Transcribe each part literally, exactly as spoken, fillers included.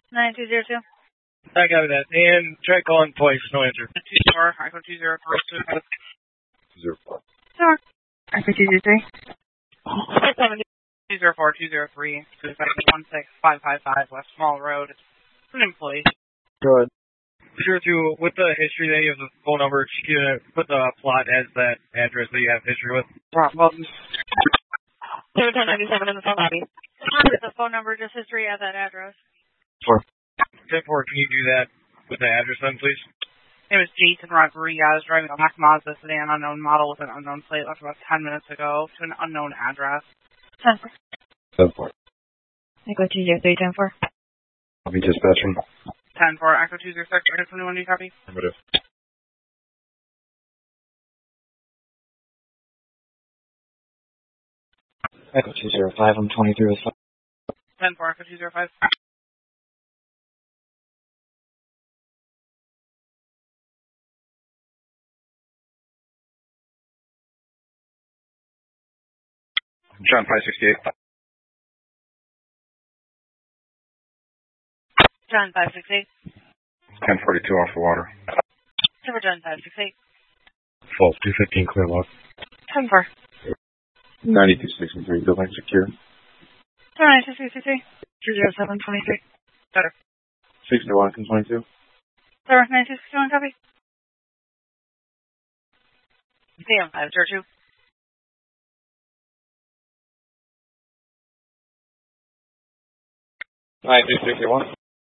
nine two zero two. I got that. And try calling twice, no answer. two four, Echo two zero four. two zero four. Sure. Echo two zero three. two zero four two zero three. one six five five five West Small Road. It's an employee. Go ahead. Sure, too, with the history that you have the phone number, you can put the plot as that address that you have history with. Well, seven ten ninety-seven in the phone lobby. The phone number, just history at that address. Four. ten four, can you do that with the address then, please? It was Jason Rodriguez driving a Mack Mazda sedan, unknown model with an unknown plate, left about ten minutes ago to an unknown address. ten four. ten four. Echo two zero three, ten four. I'll be dispatching. ten four, Echo two zero six, Echo twenty-one, do you copy? Affirmative. Echo two zero five, I'm twenty-three with five. ten four, Echo two zero five. John five sixty-eight. John five six eight. ten forty-two off the water. Silver John five six eight. twelve two fifteen clear log. ten four. ninety-two sixty-three building secure. nine two six three. two zero seven twenty-three. Better. sixty-one and twenty-two. Sir, nine two six one, copy. Sam five zero two. nine two sixty-one.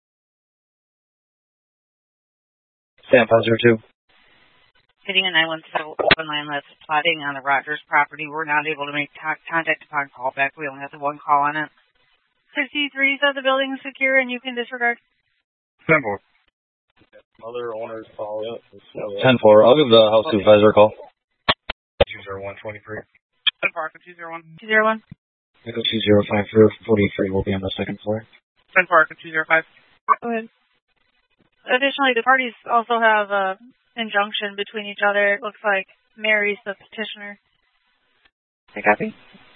Sam five zero two. Hitting a nine one seven open line that's plotting on the Rogers property. We're not able to make t- contact upon callback. We only have the one call on it. sixty-three says the building is secure and you can disregard. ten four. Other owners call it. ten four, I'll give the house supervisor a call. two zero one twenty-three. ten four, two zero one. two zero one. Echo two zero five for forty-three will be on the second floor. ten four, two zero five. Go ahead. Additionally, the parties also have a injunction between each other. It looks like Mary's the petitioner. I copy.